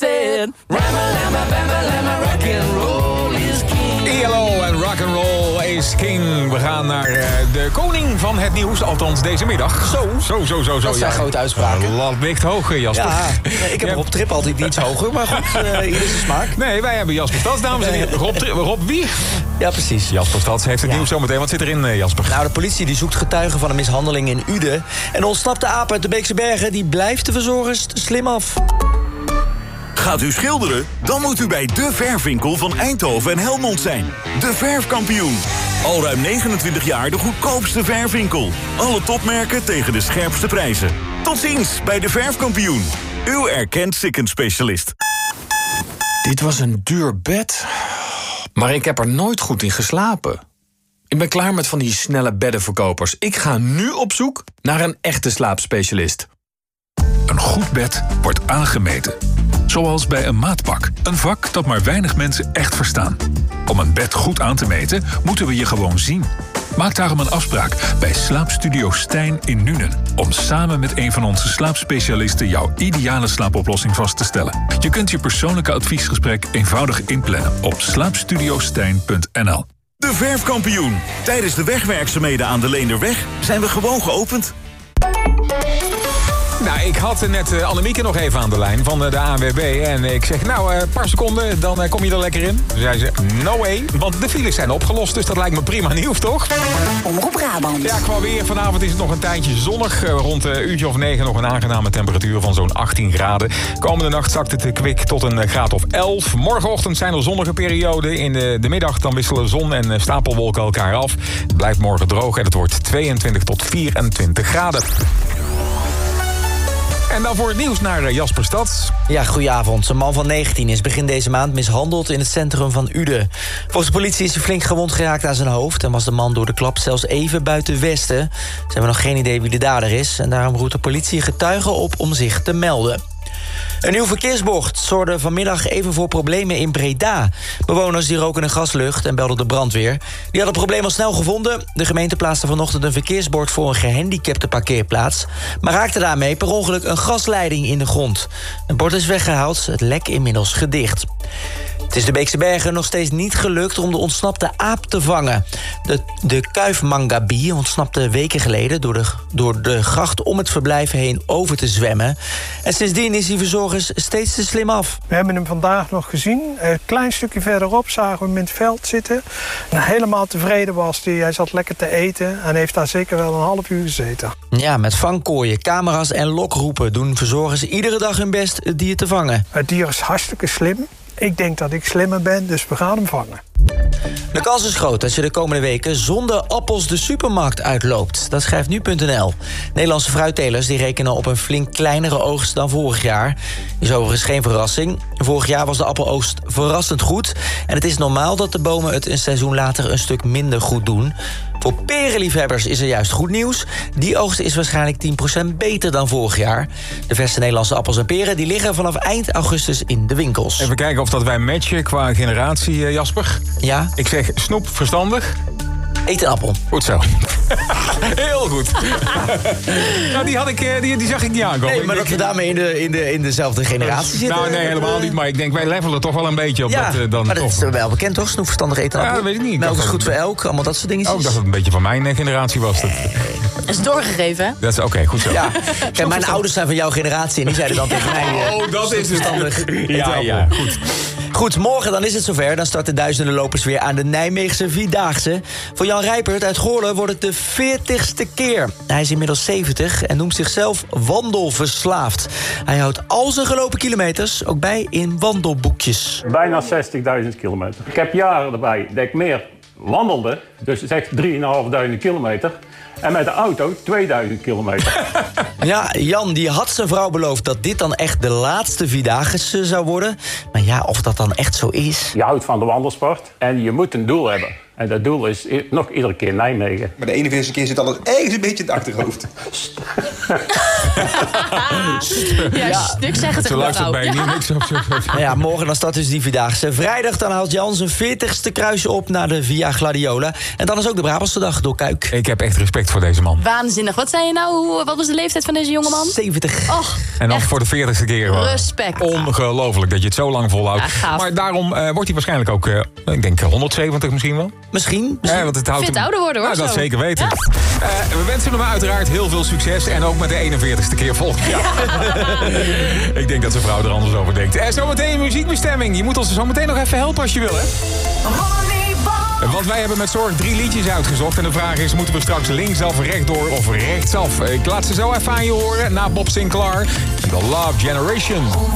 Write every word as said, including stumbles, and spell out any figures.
said, Rama-lama, bama-lama, rock'n'roll is king. E L O en rock'n'roll is king. We gaan naar uh, de koning van het nieuws, althans deze middag. Zo, zo, zo, zo. zo dat zijn ja. grote uitspraken. Uh, lat ligt hoog, Jasper. Ja, ik heb ja. Rob Trip altijd iets hoger, maar goed, uh, ieder zijn smaak. Nee, wij hebben Jasper Stads, dames en heren. Rob, Rob wie? Ja, precies. Jasper Stads heeft het ja. nieuws zometeen. Wat zit erin, uh, Jasper? Nou, de politie die zoekt getuigen van een mishandeling in Uden. En de ontsnapte aap uit de Beekse Bergen, die blijft de verzorgers slim af. Gaat u schilderen? Dan moet u bij De Verfwinkel van Eindhoven en Helmond zijn. De Verfkampioen. Al ruim negenentwintig jaar de goedkoopste verfwinkel. Alle topmerken tegen de scherpste prijzen. Tot ziens bij De Verfkampioen. Uw erkend sikkenspecialist. Dit was een duur bed, maar ik heb er nooit goed in geslapen. Ik ben klaar met van die snelle beddenverkopers. Ik ga nu op zoek naar een echte slaapspecialist. Een goed bed wordt aangemeten. Zoals bij een maatpak. Een vak dat maar weinig mensen echt verstaan. Om een bed goed aan te meten, moeten we je gewoon zien. Maak daarom een afspraak bij Slaapstudio Stijn in Nuenen. Om samen met een van onze slaapspecialisten jouw ideale slaapoplossing vast te stellen. Je kunt je persoonlijke adviesgesprek eenvoudig inplannen op slaapstudiostijn punt n l. De Verfkampioen. Tijdens de wegwerkzaamheden aan de Leenderweg zijn we gewoon geopend. Nou, ik had net uh, Annemieke nog even aan de lijn van uh, de A N W B. En ik zeg, nou, een uh, paar seconden, dan uh, kom je er lekker in. Toen zei ze, no way, want de files zijn opgelost. Dus dat lijkt me prima nieuws, toch? Omroep Brabant. Ja, qua weer. Vanavond is het nog een tijdje zonnig. Uh, rond een uh, uurtje of negen nog een aangename temperatuur van zo'n achttien graden. Komende nacht zakt het uh, kwik tot een uh, graad of elf. Morgenochtend zijn er zonnige perioden. In de, de middag dan wisselen zon en uh, stapelwolken elkaar af. Het blijft morgen droog en het wordt tweeëntwintig tot vierentwintig graden. En dan voor het nieuws naar Jasper Stads. Ja, goedenavond. Een man van negentien is begin deze maand mishandeld in het centrum van Uden. Volgens de politie is hij flink gewond geraakt aan zijn hoofd... en was de man door de klap zelfs even buiten Westen. Ze hebben nog geen idee wie de dader is... en daarom roept de politie getuigen op om zich te melden. Een nieuw verkeersbord zorgde vanmiddag even voor problemen in Breda. Bewoners die roken een gaslucht en belden de brandweer. Die hadden het probleem al snel gevonden. De gemeente plaatste vanochtend een verkeersbord voor een gehandicapte parkeerplaats... maar raakte daarmee per ongeluk een gasleiding in de grond. Het bord is weggehaald, het lek inmiddels gedicht. Het is de Beekse Bergen nog steeds niet gelukt om de ontsnapte aap te vangen. De, de kuifmangabi ontsnapte weken geleden door de, door de gracht om het verblijf heen over te zwemmen. En sindsdien is die verzorgers steeds te slim af. We hebben hem vandaag nog gezien. Een klein stukje verderop zagen we hem in het veld zitten. En helemaal tevreden was hij. Hij zat lekker te eten en heeft daar zeker wel een half uur gezeten. Ja, met vangkooien, camera's en lokroepen doen verzorgers iedere dag hun best het dier te vangen. Het dier is hartstikke slim. Ik denk dat ik slimmer ben, dus we gaan hem vangen. De kans is groot dat je de komende weken zonder appels de supermarkt uitloopt. Dat schrijft nu punt n l. Nederlandse fruittelers die rekenen op een flink kleinere oogst dan vorig jaar. Is overigens geen verrassing. Vorig jaar was de appeloogst verrassend goed. En het is normaal dat de bomen het een seizoen later een stuk minder goed doen. Voor perenliefhebbers is er juist goed nieuws. Die oogst is waarschijnlijk tien procent beter dan vorig jaar. De verse Nederlandse appels en peren die liggen vanaf eind augustus in de winkels. Even kijken of dat wij matchen qua generatie, Jasper. Ja? Ik zeg snoep verstandig. Eet een appel. Goed zo. Heel goed. Nou, die, had ik, die, die zag ik niet aankomen. Nee, maar dat we daarmee in, de, in, de, in dezelfde generatie zitten. Nou, nee, helemaal niet. Maar ik denk, wij levelen toch wel een beetje op ja, dat. Uh, dan maar dat toch. is wel bekend, toch? Snoep verstandig eten appel. Ja, dat weet ik niet. Melk is goed voor elk. Allemaal dat soort dingetjes. Ook oh, dat het een beetje van mijn uh, generatie was. Dat is doorgegeven, hè? Dat is oké, okay, goed zo. Ja. Kijk, mijn ouders zijn van jouw generatie en die zeiden dan tegen mij... Uh, oh, dat is verstandig. Ja, ja, goed. Goed, morgen dan is het zover. Dan starten duizenden lopers weer aan de Nijmeegse Vierdaagse. Voor Jan Rijpert uit Goorlen wordt het de veertigste keer. Hij is inmiddels zeventig en noemt zichzelf wandelverslaafd. Hij houdt al zijn gelopen kilometers ook bij in wandelboekjes. Bijna zestigduizend kilometer. Ik heb jaren erbij dat ik meer wandelde. Dus het is echt drieduizend kilometer. En met de auto tweeduizend kilometer. Ja, Jan die had zijn vrouw beloofd dat dit dan echt de laatste Vierdaagse zou worden. Maar ja, of dat dan echt zo is... Je houdt van de wandelsport en je moet een doel hebben. En dat doel is i- nog iedere keer Nijmegen. Maar de eenenveertigste keer zit alles ergens een beetje in het achterhoofd. Ja, stuk zeg het Zo luistert bij je niet niks op. Zo, zo. Nou ja, morgen dan start dus die Vierdaagse. Vrijdag dan haalt Jan zijn veertigste kruisje op naar de Via Gladiola. En dan is ook de Brabantse dag door Kuik. Ik heb echt respect voor deze man. Waanzinnig. Wat zei je nou? Hoe- Wat was de leeftijd van deze jongeman? zeventig. Och, En dan echt voor de veertigste keer. gewoon. respect. Ongelooflijk dat je het zo lang volhoudt. Ja, gaaf. Maar daarom eh, wordt hij waarschijnlijk ook, eh, ik denk honderdzeventig misschien wel. Misschien. Ja, want het houdt Fit hem- ouder worden, hoor, Nou, dat zo. zeker weten. Ja. Eh, we wensen hem uiteraard heel veel succes. En ook met de eenenveertigste keer volgend jaar. Ik denk dat zijn vrouw er anders over denkt. En zometeen muziekbestemming. Je moet ons zometeen nog even helpen als je wil, hè? Want wij hebben met zorg drie liedjes uitgezocht. En de vraag is, moeten we straks linksaf, rechtdoor of rechtsaf? Ik laat ze zo even aan je horen na Bob Sinclair en The Love Generation.